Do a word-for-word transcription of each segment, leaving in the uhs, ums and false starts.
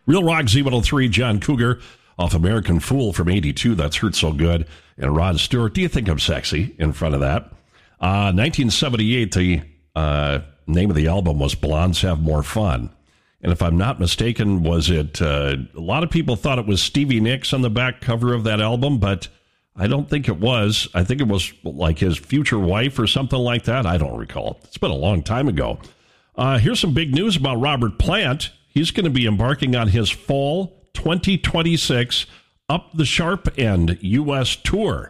Real Rock Z one oh three, John Cougar off American Fool from eighty-two. That's Hurt So Good. And Rod Stewart, Do You Think I'm Sexy? In front of that. Uh, nineteen seventy-eight, the uh, name of the album was Blondes Have More Fun. And if I'm not mistaken, was it, uh, a lot of people thought it was Stevie Nicks on the back cover of that album, but I don't think it was. I think it was like his future wife or something like that. I don't recall. It's been a long time ago. Uh, here's some big news about Robert Plant. He's going to be embarking on his fall twenty twenty-six Up the Sharp End U S tour.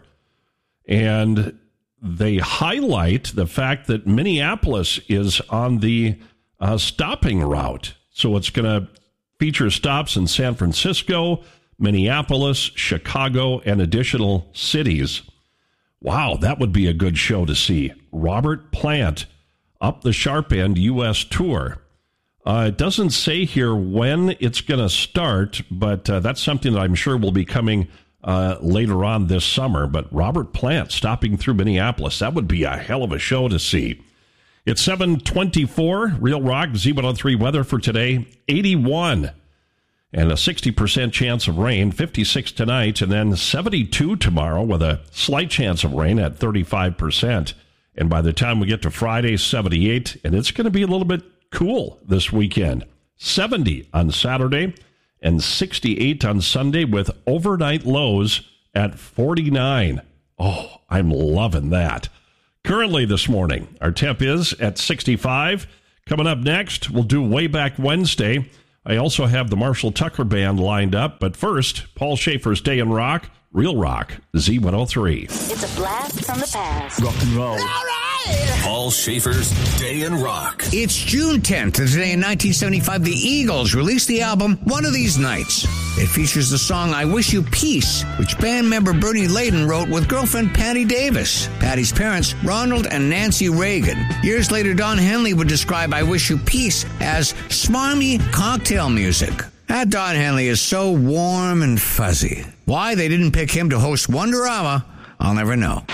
And they highlight the fact that Minneapolis is on the uh, stopping route. So it's going to feature stops in San Francisco, Minneapolis, Chicago, and additional cities. Wow, that would be a good show to see. Robert Plant, Up the Sharp End U S tour. Uh, it doesn't say here when it's going to start, but uh, that's something that I'm sure will be coming uh, later on this summer. But Robert Plant stopping through Minneapolis, that would be a hell of a show to see. It's seven twenty-four, Real Rock, Z one oh three weather for today, eighty-one. And a sixty percent chance of rain, fifty-six tonight, and then seventy-two tomorrow with a slight chance of rain at thirty-five percent. And by the time we get to Friday, seventy-eight, and it's going to be a little bit cool this weekend. seventy on Saturday and sixty-eight on Sunday with overnight lows at forty-nine. Oh, I'm loving that. Currently this morning, our temp is at sixty-five. Coming up next, we'll do Way Back Wednesday. I also have the Marshall Tucker Band lined up, but first, Paul Schaefer's Day in Rock, Real Rock, Z one oh three. It's a blast from the past. Rock and roll. All right. Paul Schaefer's Day in Rock. It's June tenth, and today in nineteen seventy-five, the Eagles released the album One of These Nights. It features the song I Wish You Peace, which band member Bernie Layden wrote with girlfriend Patty Davis. Patty's parents, Ronald and Nancy Reagan. Years later, Don Henley would describe I Wish You Peace as smarmy cocktail music. That Don Henley is so warm and fuzzy. Why they didn't pick him to host Wonderama, I'll never know.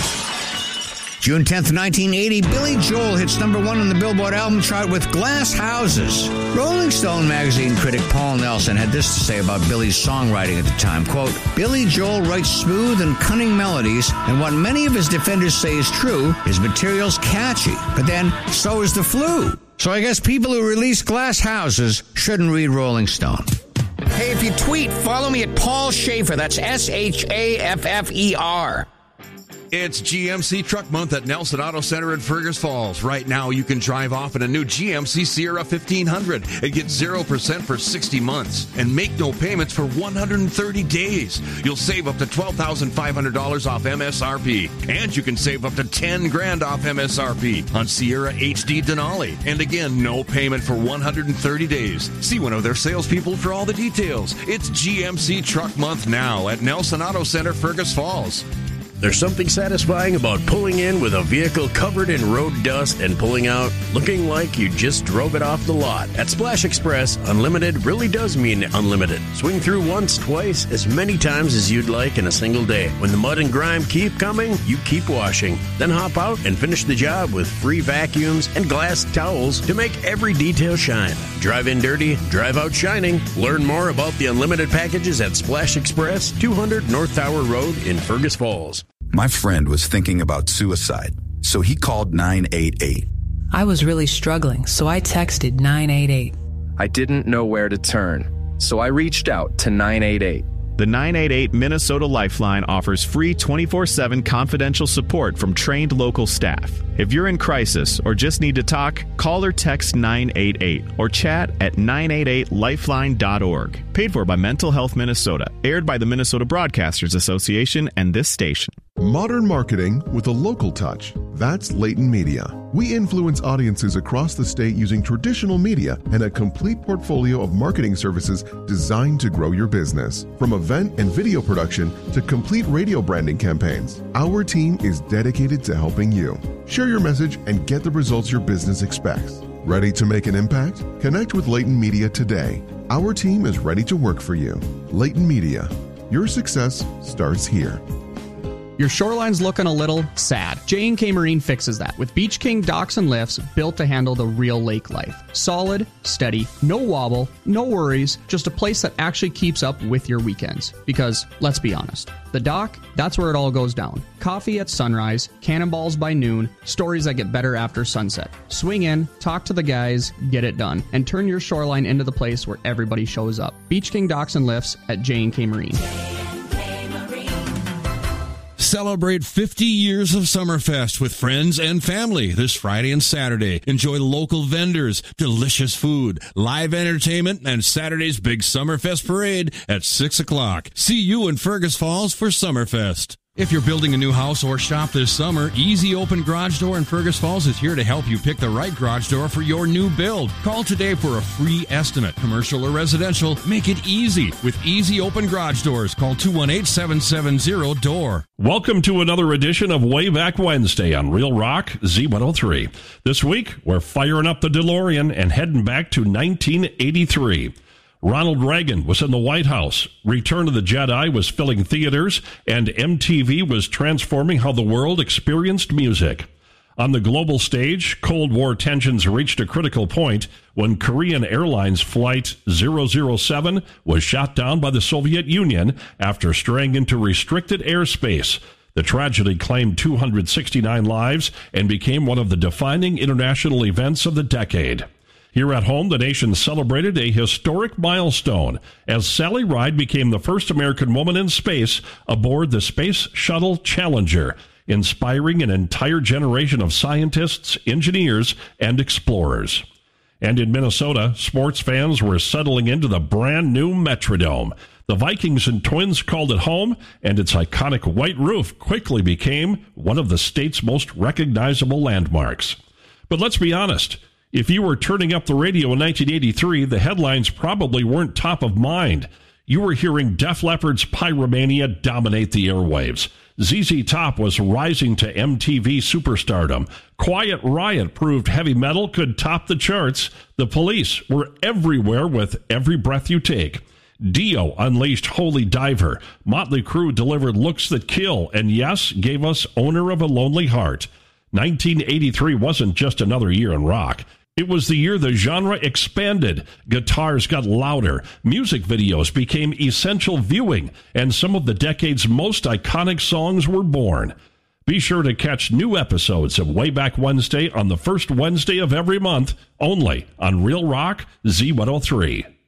June tenth, nineteen eighty, Billy Joel hits number one on the Billboard album chart with Glass Houses. Rolling Stone magazine critic Paul Nelson had this to say about Billy's songwriting at the time, quote, Billy Joel writes smooth and cunning melodies, and what many of his defenders say is true, his material's catchy, but then so is the flu. So I guess people who release Glass Houses shouldn't read Rolling Stone. Hey, if you tweet, follow me at Paul Schaefer. That's S H A F F E R. It's G M C Truck Month at Nelson Auto Center in Fergus Falls. Right now, you can drive off in a new G M C Sierra fifteen hundred and get zero percent for sixty months and make no payments for one hundred thirty days. You'll save up to twelve thousand five hundred dollars off M S R P, and you can save up to ten grand off M S R P on Sierra H D Denali. And again, no payment for one hundred thirty days. See one of their salespeople for all the details. It's G M C Truck Month now at Nelson Auto Center, Fergus Falls. There's something satisfying about pulling in with a vehicle covered in road dust and pulling out looking like you just drove it off the lot. At Splash Express, unlimited really does mean unlimited. Swing through once, twice, as many times as you'd like in a single day. When the mud and grime keep coming, you keep washing. Then hop out and finish the job with free vacuums and glass towels to make every detail shine. Drive in dirty, drive out shining. Learn more about the unlimited packages at Splash Express, two hundred North Tower Road in Fergus Falls. My friend was thinking about suicide, so he called nine eight eight. I was really struggling, so I texted nine eight eight. I didn't know where to turn, so I reached out to nine eight eight. The nine eight eight Minnesota Lifeline offers free twenty-four seven confidential support from trained local staff. If you're in crisis or just need to talk, call or text nine eight eight or chat at nine eight eight lifeline dot org. Paid for by Mental Health Minnesota. Aired by the Minnesota Broadcasters Association and this station. Modern marketing with a local touch. That's Layton Media. We influence audiences across the state using traditional media and a complete portfolio of marketing services designed to grow your business. From event and video production to complete radio branding campaigns, our team is dedicated to helping you. Share your message and get the results your business expects. Ready to make an impact? Connect with Layton Media today. Our team is ready to work for you. Layton Media. Your success starts here. Your shoreline's looking a little sad. J and K Marine fixes that with Beach King docks and lifts built to handle the real lake life. Solid, steady, no wobble, no worries, just a place that actually keeps up with your weekends. Because, let's be honest, the dock, that's where it all goes down. Coffee at sunrise, cannonballs by noon, stories that get better after sunset. Swing in, talk to the guys, get it done, and turn your shoreline into the place where everybody shows up. Beach King docks and lifts at J and K Marine. Celebrate fifty years of Summerfest with friends and family this Friday and Saturday. Enjoy local vendors, delicious food, live entertainment, and Saturday's big Summerfest parade at six o'clock. See you in Fergus Falls for Summerfest. If you're building a new house or shop this summer, Easy Open Garage Door in Fergus Falls is here to help you pick the right garage door for your new build. Call today for a free estimate. Commercial or residential, make it easy with Easy Open Garage Doors. Call two one eight, seven seven zero, D O O R. Welcome to another edition of Way Back Wednesday on Real Rock Z one oh three. This week, we're firing up the DeLorean and heading back to nineteen eighty-three. Ronald Reagan was in the White House, Return of the Jedi was filling theaters, and M T V was transforming how the world experienced music. On the global stage, Cold War tensions reached a critical point when Korean Airlines Flight zero zero seven was shot down by the Soviet Union after straying into restricted airspace. The tragedy claimed two hundred sixty-nine lives and became one of the defining international events of the decade. Here at home, the nation celebrated a historic milestone as Sally Ride became the first American woman in space aboard the Space Shuttle Challenger, inspiring an entire generation of scientists, engineers, and explorers. And in Minnesota, sports fans were settling into the brand new Metrodome. The Vikings and Twins called it home, and its iconic white roof quickly became one of the state's most recognizable landmarks. But let's be honest. If you were turning up the radio in nineteen eighty-three, the headlines probably weren't top of mind. You were hearing Def Leppard's Pyromania dominate the airwaves. Z Z Top was rising to M T V superstardom. Quiet Riot proved heavy metal could top the charts. The Police were everywhere with Every Breath You Take. Dio unleashed Holy Diver. Motley Crue delivered Looks That Kill. And yes, gave us Owner of a Lonely Heart. nineteen eighty-three wasn't just another year in rock. It was the year the genre expanded, guitars got louder, music videos became essential viewing, and some of the decade's most iconic songs were born. Be sure to catch new episodes of Way Back Wednesday on the first Wednesday of every month, only on Real Rock Z one oh three.